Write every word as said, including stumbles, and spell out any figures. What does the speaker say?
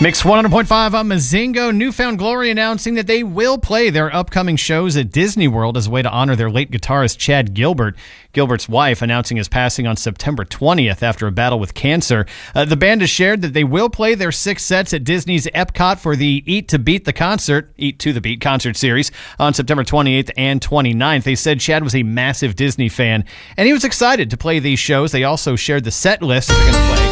Mix one hundred point five on Mazingo. New Found Glory announcing that they will play their upcoming shows at Disney World as a way to honor their late guitarist Chad Gilbert. Gilbert's wife announcing his passing on September twentieth after a battle with cancer. Uh, the band has shared that they will play their six sets at Disney's Epcot for the Eat to Beat the Concert, Eat to the Beat concert series on September twenty-eighth and twenty-ninth. They said Chad was a massive Disney fan, and he was excited to play these shows. They also shared the set list they're going to play